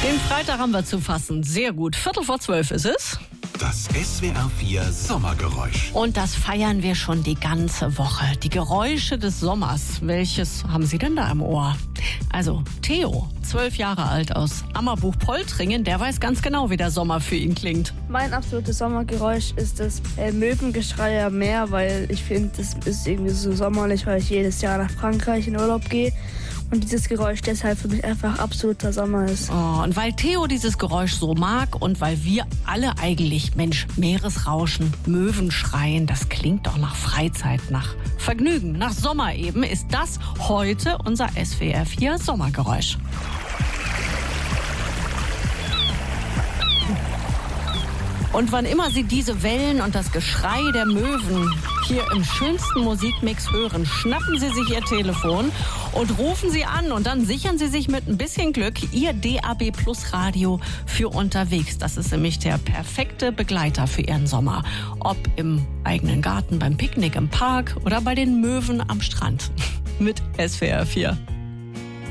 Den Freitag haben wir zu fassen. Sehr gut. 11:45 ist es. Das SWR 4 Sommergeräusch. Und das feiern wir schon die ganze Woche. Die Geräusche des Sommers. Welches haben Sie denn da im Ohr? Also Theo, 12 Jahre alt aus Ammerbuch-Poltringen, der weiß ganz genau, wie der Sommer für ihn klingt. Mein absolutes Sommergeräusch ist das Möwengeschrei am Meer, weil ich finde, das ist irgendwie so sommerlich, weil ich jedes Jahr nach Frankreich in Urlaub gehe und dieses Geräusch deshalb für mich einfach absoluter Sommer ist. Oh, und weil Theo dieses Geräusch so mag und weil wir alle eigentlich, Mensch, Meeresrauschen, Möwen schreien, das klingt doch nach Freizeit, nach Vergnügen, nach Sommer eben, ist das heute unser SWR 4 Sommergeräusch. Und wann immer Sie diese Wellen und das Geschrei der Möwen hier im schönsten Musikmix hören, schnappen Sie sich Ihr Telefon und rufen Sie an und dann sichern Sie sich mit ein bisschen Glück Ihr DAB Plus Radio für unterwegs. Das ist nämlich der perfekte Begleiter für Ihren Sommer. Ob im eigenen Garten, beim Picknick im Park oder bei den Möwen am Strand. Mit SWR 4.